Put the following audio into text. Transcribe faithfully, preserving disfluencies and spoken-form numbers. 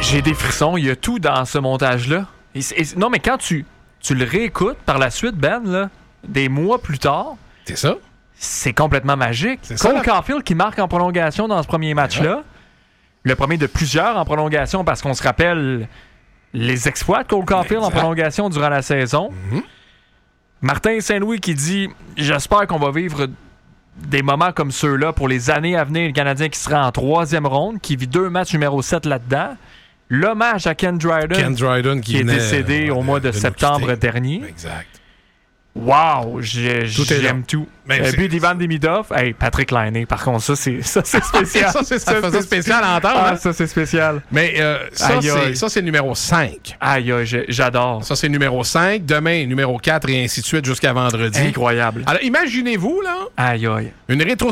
J'ai des frissons, il y a tout dans ce montage-là. Et, et, non, mais quand tu, tu le réécoutes par la suite, Ben, là, des mois plus tard... C'est ça? C'est complètement magique. C'est Cole ça, Caulfield qui marque en prolongation dans ce premier match-là. Le premier de plusieurs en prolongation parce qu'on se rappelle les exploits de Cole Caulfield en prolongation durant la saison. Mm-hmm. Martin Saint-Louis qui dit « J'espère qu'on va vivre des moments comme ceux-là pour les années à venir. » Le Canadien qui sera en troisième ronde, qui vit deux matchs numéro sept là-dedans. L'hommage à Ken Dryden, Ken Dryden qui, qui est venait, décédé euh, au mois de, de septembre dernier. Exact. Wow, j'ai, j'aime tout. Euh, but d'Ivan Demidov. Hey, Patrick Laine, par contre, ça, c'est, ça, c'est spécial. ça, c'est, ça faisait spécial à entendre. Ah, hein? ça, c'est spécial. Mais euh, ça, aïe, c'est, aïe. ça, c'est numéro cinq. Aïe, aïe, j'adore. Ça, c'est numéro cinq. Demain, numéro quatre et ainsi de suite jusqu'à vendredi. Incroyable. Alors, imaginez-vous, là, aïe, aïe. une rétrospective